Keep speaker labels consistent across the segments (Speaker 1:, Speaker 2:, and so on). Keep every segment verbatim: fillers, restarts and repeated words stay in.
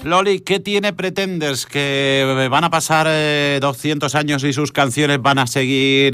Speaker 1: Loli, ¿qué tiene Pretenders? Que van a pasar eh, doscientos años y sus canciones van a seguir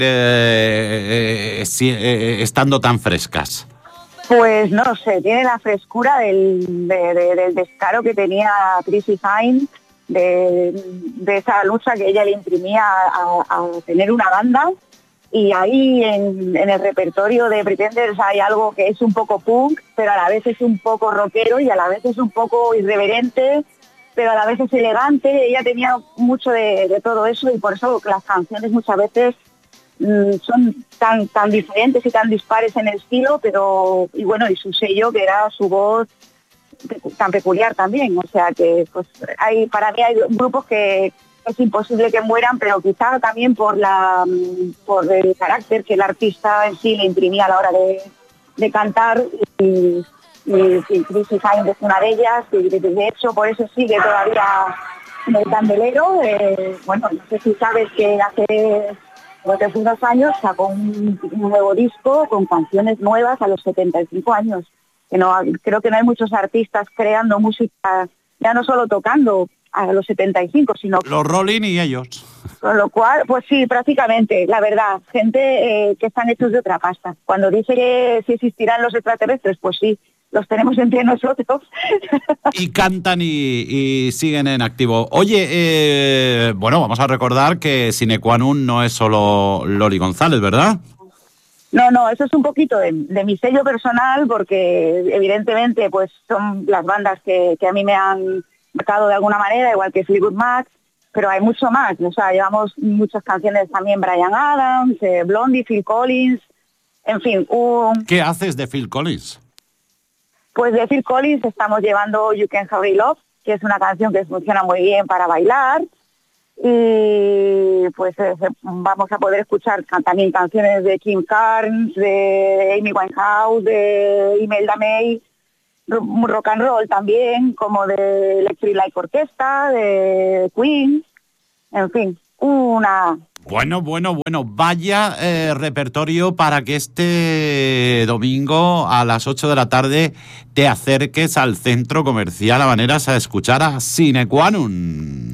Speaker 1: eh, eh, si, eh, estando tan frescas.
Speaker 2: Pues no sé, tiene la frescura del, de, de, del descaro que tenía Chrissie Hynde, de, de esa lucha que ella le imprimía a, a tener una banda. Y ahí en, en el repertorio de Pretenders hay algo que es un poco punk, pero a la vez es un poco rockero y a la vez es un poco irreverente, pero a la vez es elegante. Ella tenía mucho de, de todo eso y por eso las canciones muchas veces mmm, son tan, tan diferentes y tan dispares en el estilo, pero y bueno, y su sello, que era su voz tan peculiar también. O sea que pues hay, para mí hay grupos que es imposible que mueran, pero quizá también por la por el carácter que el artista en sí le imprimía a la hora de, de cantar, y, y, y Chrissie Hynde es una de ellas, y de, de hecho por eso sigue todavía en el candelero. Eh, bueno, no sé si sabes que hace, hace unos años sacó un, un nuevo disco con canciones nuevas a los setenta y cinco años, que no creo que no hay muchos artistas creando música, ya no solo tocando a los setenta y cinco, sino
Speaker 1: los Rolling y ellos.
Speaker 2: Con lo cual, pues sí, prácticamente, la verdad, gente eh, que están hechos de otra pasta. Cuando dice que si existirán los extraterrestres, pues sí, los tenemos entre nosotros.
Speaker 1: Y cantan y, y siguen en activo. Oye, eh, bueno, vamos a recordar que Sine Qua Non no es solo Loli González, ¿verdad?
Speaker 2: No, no, eso es un poquito de, de mi sello personal, porque evidentemente pues son las bandas que, que a mí me han marcado de alguna manera, igual que Fleetwood Mac, pero hay mucho más. O sea, llevamos muchas canciones también, Bryan Adams, eh, Blondie, Phil Collins, en fin. Un...
Speaker 1: ¿Qué haces de Phil Collins?
Speaker 2: Pues de Phil Collins estamos llevando You Can't Hurry Love, que es una canción que funciona muy bien para bailar, y pues eh, vamos a poder escuchar también canciones de Kim Carnes, de Amy Winehouse, de Imelda May, rock and roll también, como de Electric Light Orchestra, de Queen, en fin, una...
Speaker 1: Bueno, bueno, bueno, vaya eh, repertorio para que este domingo a las ocho de la tarde te acerques al Centro Comercial Habaneras a escuchar a Sine Qua Non.